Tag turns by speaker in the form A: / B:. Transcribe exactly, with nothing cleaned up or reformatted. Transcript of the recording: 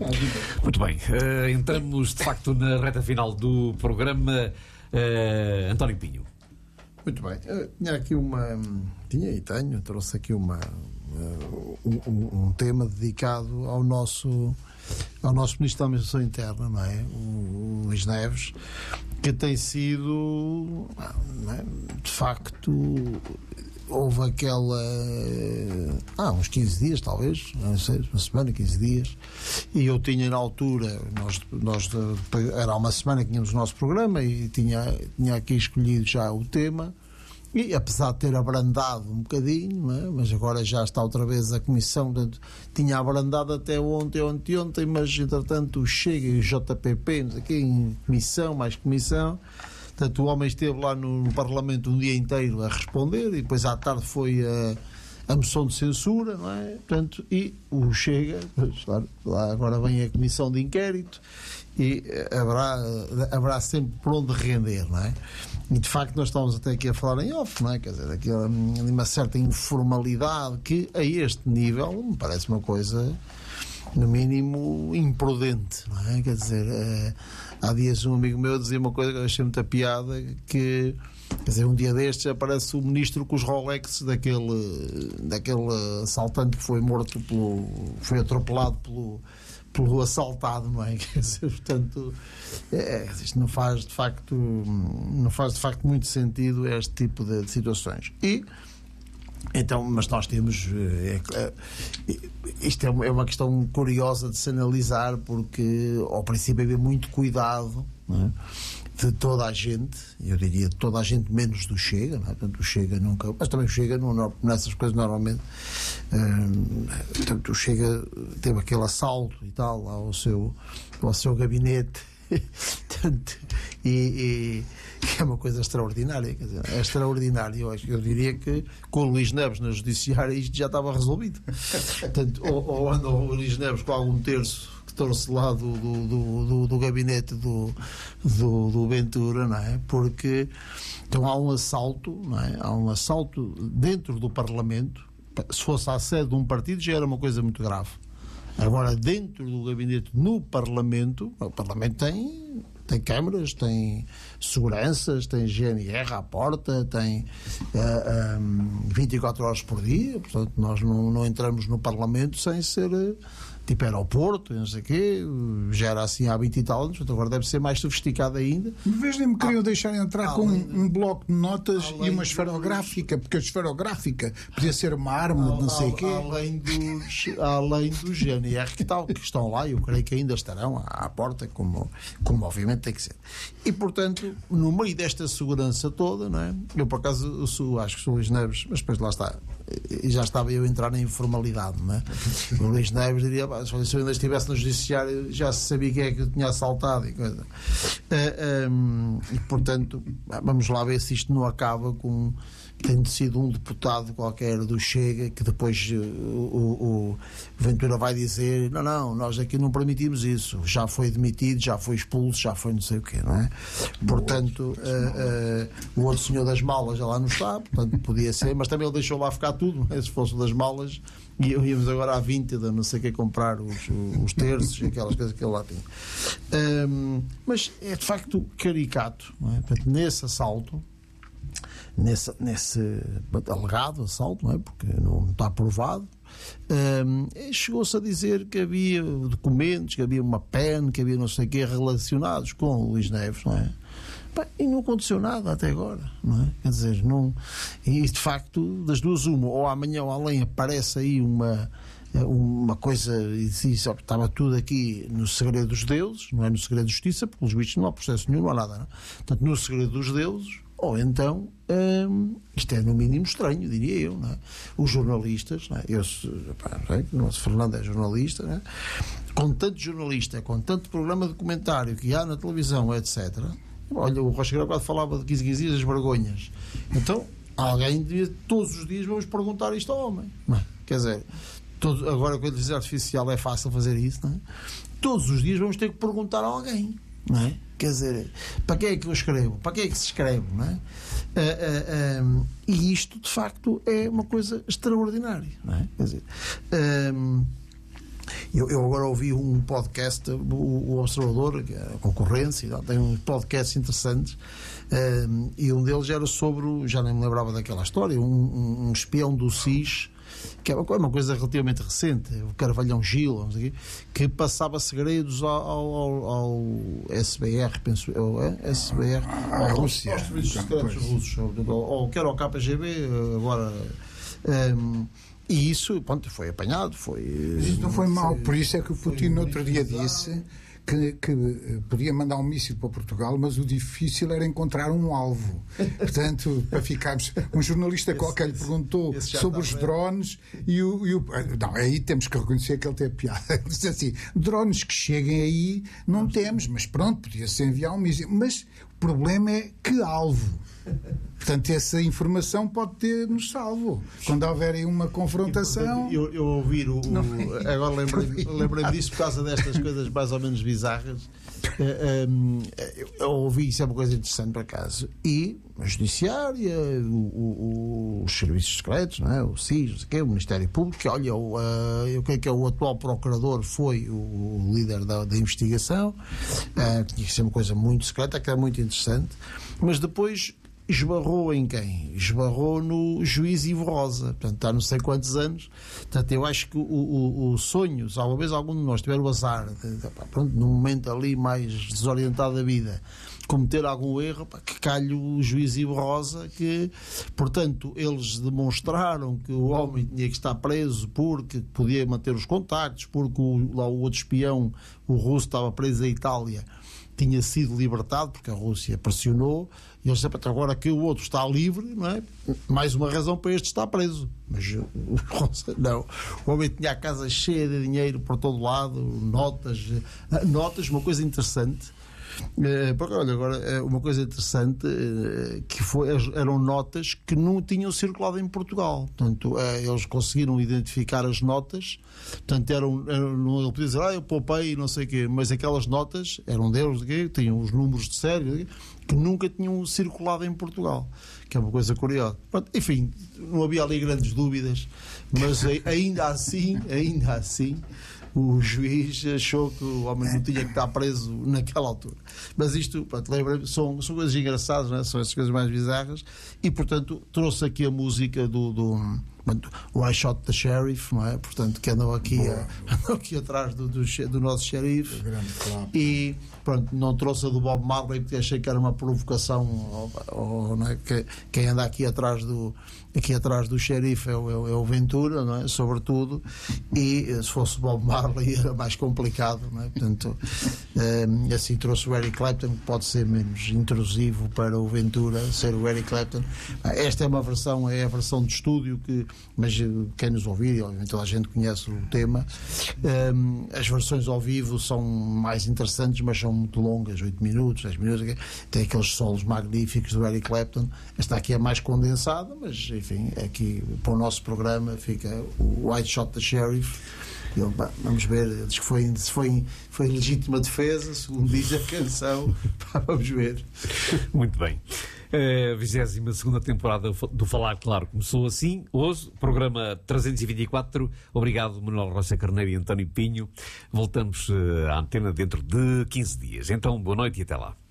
A: Muito bem, uh, entramos de facto na reta final do programa. uh, António Pinho.
B: Muito bem, eu tinha aqui uma tinha e tenho, trouxe aqui uma um, um, um tema dedicado ao nosso ao nosso Ministro da Administração Interna, não é? O, o Luís Neves, que tem sido, não é? De facto, houve aquela há ah, uns quinze dias talvez, não sei, uma semana, quinze dias, e eu tinha na altura, nós, nós era uma semana que tínhamos o nosso programa e tinha, tinha aqui escolhido já o tema, e apesar de ter abrandado um bocadinho, não é? Mas agora já está outra vez a Comissão, portanto, tinha abrandado até ontem, ontem, ontem, mas entretanto o Chega e o J P P, aqui em comissão, mais comissão. Portanto, o homem esteve lá no, no Parlamento um dia inteiro a responder e depois à tarde foi a, a moção de censura, não é? Portanto, e o Chega, claro, lá agora vem a comissão de inquérito e haverá, haverá sempre por onde render, não é? E de facto nós estamos até aqui a falar em off, não é? Quer dizer, aquela, uma certa informalidade que a este nível me parece uma coisa no mínimo imprudente, não é? Quer dizer, é, há dias um amigo meu dizia uma coisa que eu achei muita piada, que quer dizer, um dia destes aparece o ministro com os Rolex daquele, daquele assaltante que foi morto pelo, foi atropelado pelo, pelo assaltado, não é? Quer dizer, portanto, é, isto não faz de facto não faz de facto muito sentido este tipo de, de situações. E então, mas nós temos é, é, isto é uma, é uma questão curiosa de se analisar, porque ao princípio havia muito cuidado, não é? De toda a gente, eu diria de toda a gente menos do Chega, não é? Portanto, o Chega nunca, mas também o Chega não, nessas coisas normalmente, hum, portanto, o Chega teve aquele assalto e tal ao seu, ao seu gabinete portanto, e, e que é uma coisa extraordinária, quer dizer, é extraordinário. Eu, eu diria que com o Luís Neves na judiciária isto já estava resolvido. Portanto, ou, ou anda o Luís Neves com algum terço que torce lá do, do, do, do, do gabinete do, do, do Ventura, não é? Porque então há um assalto, não é? Há um assalto dentro do Parlamento. Se fosse à sede de um partido já era uma coisa muito grave. Agora, dentro do gabinete no Parlamento, o Parlamento tem, tem câmaras, tem seguranças, tem G N R à porta, tem uh, um, vinte e quatro horas por dia, portanto nós não, não entramos no Parlamento sem ser uh, tipo aeroporto, não sei o quê, já era assim há vinte e tal anos, agora deve ser mais sofisticado ainda.
C: De vez nem me queriam ah, deixar entrar com
B: além,
C: um, um bloco de notas e uma esferográfica, porque a esferográfica podia ser uma arma de não sei o quê.
B: Além dos, além do G N R que, tal, que estão lá, eu creio que ainda estarão à, à porta, como, como obviamente tem que ser. E, portanto, no meio desta segurança toda, não é? Eu, por acaso, eu sou, acho que sou o Luís Neves, mas depois lá está, e já estava eu a entrar na informalidade, não é? O Luís Neves diria, se eu ainda estivesse no judiciário já se sabia quem é que eu tinha assaltado e coisa. Uh, um, e, portanto, vamos lá ver se isto não acaba com tendo sido um deputado qualquer do Chega que depois uh, o, o Ventura vai dizer não, não, nós aqui não permitimos isso, já foi demitido, já foi expulso, já foi não sei o quê, não é? Portanto, uh, uh, o outro senhor das malas já lá não está, portanto podia ser, mas também ele deixou lá ficar tudo, não é? Se fosse o das malas e íamos agora à vinte de não sei o que comprar os, os terços e aquelas coisas que ele lá tinha. Um, mas é de facto caricato, não é? Portanto, nesse assalto, nesse, nesse alegado assalto, não é? Porque não está provado, um, chegou-se a dizer que havia documentos, que havia uma pen, que havia não sei o que relacionados com o Luís Neves, não é? E não aconteceu nada até agora, não é? Quer dizer, não... E de facto, das duas uma, ou amanhã ou além aparece aí uma, uma coisa e diz, ó, estava tudo aqui no segredo dos deuses, não é no segredo de justiça, porque os bichos não há processo nenhum, não há nada, não é? Portanto, no segredo dos deuses, ou então, hum, isto é no mínimo estranho, diria eu, não é? Os jornalistas, não é? Eu, pá, não sei, o nosso Fernando é jornalista, não é? Com tanto jornalista, com tanto programa de documentário que há na televisão, etcétera. Olha, o Rocha Grau quando falava de quinze quinze dias as vergonhas. Então, alguém devia, todos os dias vamos perguntar isto ao homem. Não é? Quer dizer, todo, agora com a inteligência artificial é fácil fazer isso, não é? Todos os dias vamos ter que perguntar a alguém, não é? Quer dizer, para quem é que eu escrevo? Para quem é que se escreve, não é? Uh, uh, um, e isto, de facto, é uma coisa extraordinária, não é? Quer dizer, um, Eu, eu agora ouvi um podcast, o, o Observador, que é a concorrência, tem uns podcasts interessantes, um, e um deles era sobre, já nem me lembrava daquela história, um, um, um espião do S I S, que é uma coisa relativamente recente, o Carvalhão Gil, não sei o quê, que passava segredos ao, ao, ao S B R, penso eu, é? S B R,
C: à Rússia,
B: aos serviços secretos russos, ou, ou quer ao K G B, agora. Um, e isso, pronto, foi apanhado, foi.
C: Mas isso não foi mau, por isso é que o Putin no outro dia disse que, que podia mandar um míssil para Portugal, mas o difícil era encontrar um alvo. Portanto, para ficarmos. Um jornalista qualquer lhe perguntou sobre os drones e o, e o. Não, aí temos que reconhecer que ele tem piada. Ele disse assim: drones que cheguem aí não temos, mas pronto, podia-se enviar um míssil. Mas o problema é que alvo. Portanto, essa informação pode ter-nos salvo. Quando houver aí uma confrontação.
B: E, portanto, eu, eu ouvir o. o agora lembrei-me lembrei disso por causa destas coisas mais ou menos bizarras. Eu ouvi, isso é uma coisa interessante por acaso. E a Judiciária, o, o, os serviços secretos, não é? O S I S, o Ministério Público, que olha, o, uh, eu creio que é o atual procurador foi o, o líder da, da investigação, uh, tinha que ser uma coisa muito secreta, que era muito interessante, mas depois esbarrou em quem? Esbarrou no juiz Ivo Rosa, portanto está não sei quantos anos. Portanto, eu acho que o, o, o sonho, se alguma vez algum de nós tiver o azar de, de, pronto, num momento ali mais desorientado da vida, cometer algum erro, pá, que calhe o juiz Ivo Rosa, que portanto eles demonstraram que o homem tinha que estar preso porque podia manter os contactos, porque o, lá o outro espião, o russo, estava preso em Itália, tinha sido libertado porque a Rússia pressionou, e eles disseram, agora que o outro está livre, não é? Mais uma razão para este estar preso. Mas o Rosa, não. O homem tinha a casa cheia de dinheiro por todo lado, notas, notas, uma coisa interessante. Uh, porque, olha, agora, uma coisa interessante uh, que foi, eram notas que não tinham circulado em Portugal. Portanto, uh, eles conseguiram identificar as notas. Portanto, eram, eram, não ele podia dizer, ah, eu poupei não sei o quê, mas aquelas notas eram deles, que tinham os números de série, que nunca tinham circulado em Portugal, que é uma coisa curiosa. Pronto, enfim, não havia ali grandes dúvidas, mas ainda assim, ainda assim, o juiz achou que o homem não tinha que estar preso naquela altura. Mas isto, pronto, lembra, são, são coisas engraçadas, não é? São essas coisas mais bizarras, e portanto trouxe aqui a música do, do, do I Shot the Sheriff, não é? Portanto, que andou aqui, a, andou aqui atrás do, do, do nosso xerife, e pronto, não trouxe a do Bob Marley porque achei que era uma provocação, ou, ou, não é? que, quem anda aqui atrás do aqui atrás do xerife é o, é o Ventura, não é? Sobretudo, e se fosse Bob Marley era mais complicado, não é? Portanto, um, assim trouxe o Eric Clapton, que pode ser menos intrusivo para o Ventura ser o Eric Clapton. Esta é uma versão, é a versão de estúdio, que, mas quem nos ouvir, e obviamente toda a gente conhece o tema. Um, as versões ao vivo são mais interessantes, mas são muito longas, oito minutos, dez minutos, tem aqueles solos magníficos do Eric Clapton. Esta aqui é mais condensada, mas enfim, aqui para o nosso programa fica o I Shot the Sheriff. Ele, bah, vamos ver, diz que foi, foi, foi legítima defesa, segundo diz a canção. Vamos ver.
A: Muito bem. A vigésima segunda temporada do Falar Claro começou assim. Hoje, programa trezentos e vinte e quatro. Obrigado, Manuel Rocha Carneiro e António Pinho. Voltamos à antena dentro de quinze dias. Então, boa noite e até lá.